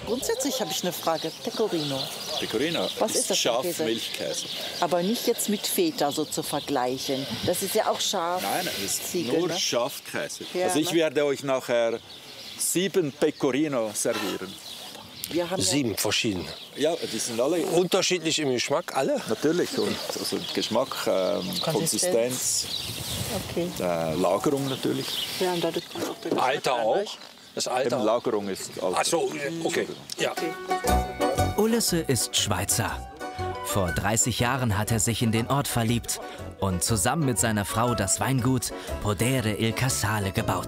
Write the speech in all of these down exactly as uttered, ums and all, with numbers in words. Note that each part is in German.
Grundsätzlich habe ich eine Frage. Pecorino. Pecorino Was ist, ist das? Schafmilchkäse. Aber nicht jetzt mit Feta so zu vergleichen. Das ist ja auch Schaf. Nein, das ist Ziegel, nur ne? Schafkäse. Ja, also ich ne? werde euch nachher sieben Pecorino servieren. Wir haben Sieben ja verschiedene. Ja, die sind alle Unterschiedlich im Geschmack, alle? natürlich. Und also Geschmack, ähm, Konsistenz, Okay. äh, Lagerung natürlich. Ja, und dadurch kommt auch der Geschmack Alter rein, auch? nicht? Das Eben, Alter? Lagerung ist Alter. Ach so, okay. Ja. Ulisse ist Schweizer. Vor dreißig Jahren hat er sich in den Ort verliebt und zusammen mit seiner Frau das Weingut Podere il Casale gebaut.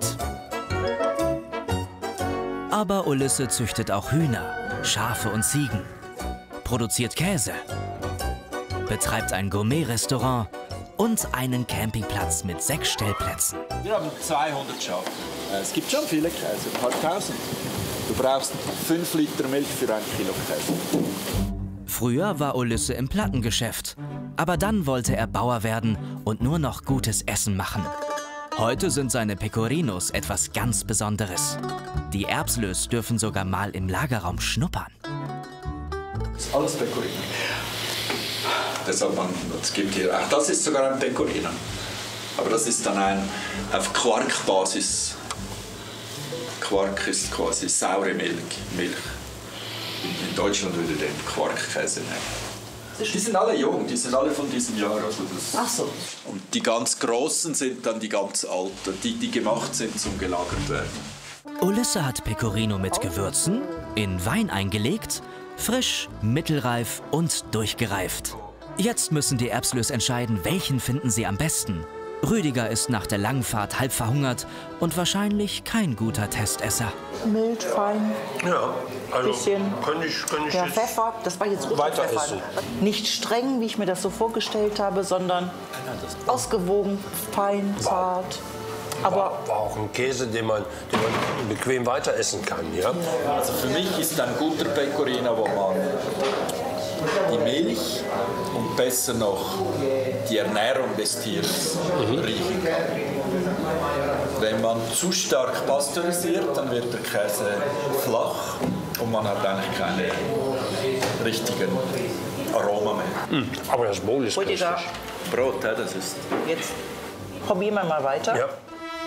Aber Ulisse züchtet auch Hühner, Schafe und Ziegen, produziert Käse, betreibt ein Gourmet-Restaurant und einen Campingplatz mit sechs Stellplätzen. Wir haben zweihundert Schafe. Äh, Es gibt schon viele Käse, ein paar tausend. Du brauchst fünf Liter Milch für ein Kilo Käse. Früher war Ulisse im Plattengeschäft, aber dann wollte er Bauer werden und nur noch gutes Essen machen. Heute sind seine Pecorinos etwas ganz Besonderes. Die Erbslös dürfen sogar mal im Lagerraum schnuppern. Das ist alles Pecorino. Deshalb man, es gibt hier, auch das ist sogar ein Pecorino. Aber das ist dann ein auf Quarkbasis. Quark ist quasi saure Milch. Milch. In, in Deutschland würde den Quarkkäse nehmen. Die sind alle jung, die sind alle von diesem Jahr. Also das Ach so. Und die ganz großen sind dann die ganz alten, die, die gemacht sind zum gelagert werden. Ulisse hat Pecorino mit Gewürzen, in Wein eingelegt, frisch, mittelreif und durchgereift. Jetzt müssen die Erbslös entscheiden, welchen finden sie am besten. Rüdiger ist nach der langen Fahrt halb verhungert und wahrscheinlich kein guter Testesser. Mild, fein, Ja, also bisschen. könnte ich, könnte ich ja, jetzt Pfeffer. Das war jetzt roter weiter Pfeffer. essen. Nicht streng, wie ich mir das so vorgestellt habe, sondern ausgewogen, fein, zart. Aber War, war auch ein Käse, den man, den man bequem weiter essen kann, ja? Also für mich ist ein guter Pecorino, wo man die Milch und besser noch die Ernährung des Tieres riechen kann. Wenn man zu stark pasteurisiert, dann wird der Käse flach und man hat eigentlich keine richtigen Aroma mehr. Mhm. Aber das Bowl ist Rüdiger, köstlich. Brot, ja, das ist... jetzt probieren wir mal weiter. Ja.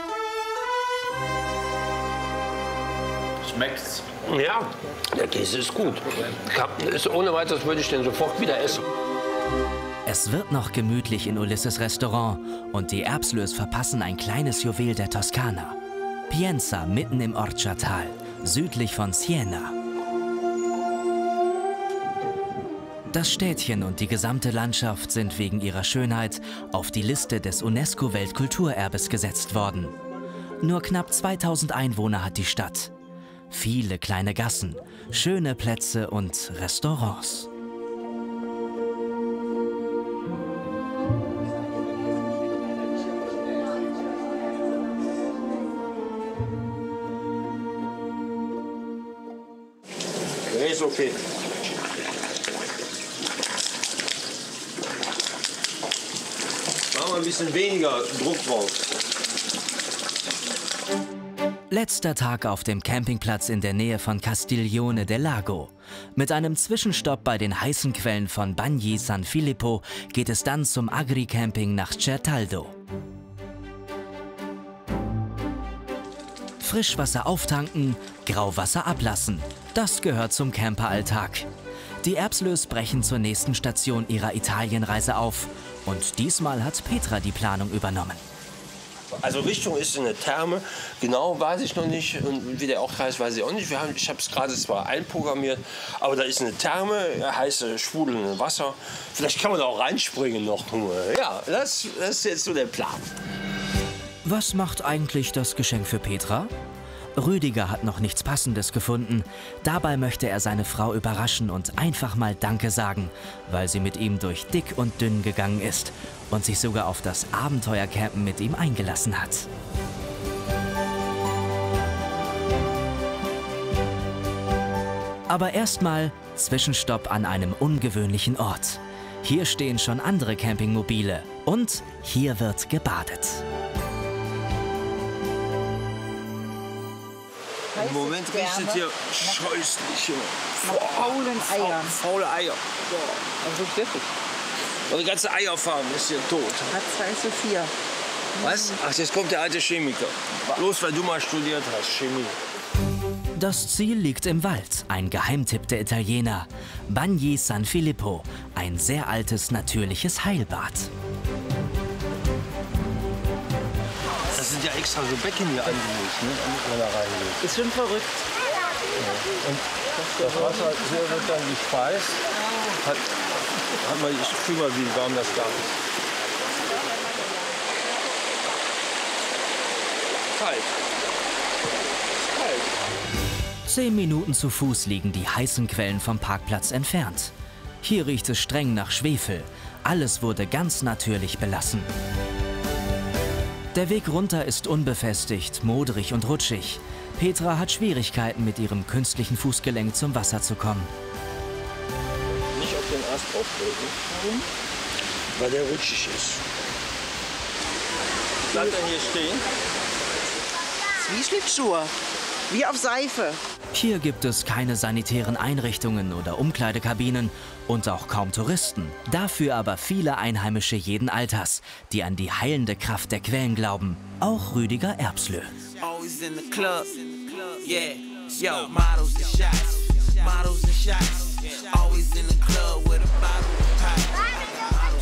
Schmeckt's? Ja, der Käse ist gut. Ist ohne weiteres würde ich den sofort wieder essen. Es wird noch gemütlich in Ulisses Restaurant und die Erbslös verpassen ein kleines Juwel der Toskana. Pienza mitten im Orcia-Tal, südlich von Siena. Das Städtchen und die gesamte Landschaft sind wegen ihrer Schönheit auf die Liste des UNESCO-Weltkulturerbes gesetzt worden. Nur knapp zweitausend Einwohner hat die Stadt. Viele kleine Gassen, schöne Plätze und Restaurants. Nee, ist okay. Machen wir ein bisschen weniger Druck drauf. Letzter Tag auf dem Campingplatz in der Nähe von Castiglione del Lago. Mit einem Zwischenstopp bei den heißen Quellen von Bagni San Filippo geht es dann zum Agri-Camping nach Certaldo. Frischwasser auftanken, Grauwasser ablassen. Das gehört zum Camperalltag. Die Erbslös brechen zur nächsten Station ihrer Italienreise auf. Und diesmal hat Petra die Planung übernommen. Also Richtung ist eine Therme, genau weiß ich noch nicht und wie der Ort heißt, weiß ich auch nicht. Wir haben, ich habe es gerade zwar einprogrammiert, aber da ist eine Therme, heiße sprudelnde Wasser. Vielleicht kann man da auch reinspringen noch nur. Ja, das, das ist jetzt so der Plan. Was macht eigentlich das Geschenk für Petra? Rüdiger hat noch nichts Passendes gefunden. Dabei möchte er seine Frau überraschen und einfach mal Danke sagen, weil sie mit ihm durch dick und dünn gegangen ist und sich sogar auf das Abenteuercampen mit ihm eingelassen hat. Aber erstmal Zwischenstopp an einem ungewöhnlichen Ort. Hier stehen schon andere Campingmobile und hier wird gebadet. Im Moment riecht es hier scheußlich. Nach faulen Eiern. Faule Eier. Also wirklich. Die ganze Eierfarm ist hier tot. Hat zwei zu vier. Was? Ach, jetzt kommt der alte Chemiker. Bloß weil du mal studiert hast, Chemie. Das Ziel liegt im Wald, ein Geheimtipp der Italiener. Bagni San Filippo, ein sehr altes natürliches Heilbad. Das sind ja extra so Becken hier angelegt, ne? Damit man da reingeht. Ist schon verrückt. Ja. Und das Wasser hier wird dann gespeist. Hat, hat man, ich fühle mal, wie warm das da ist. Kalt. Kalt. Zehn Minuten zu Fuß liegen die heißen Quellen vom Parkplatz entfernt. Hier riecht es streng nach Schwefel. Alles wurde ganz natürlich belassen. Der Weg runter ist unbefestigt, modrig und rutschig. Petra hat Schwierigkeiten, mit ihrem künstlichen Fußgelenk zum Wasser zu kommen. Nicht auf den Ast aufdrücken. Warum? Weil der rutschig ist. Bleibt er hier stehen? Wie Schlittschuhe. Wie auf Seife. Hier gibt es keine sanitären Einrichtungen oder Umkleidekabinen und auch kaum Touristen. Dafür aber viele Einheimische jeden Alters, die an die heilende Kraft der Quellen glauben. Auch Rüdiger Erbslö.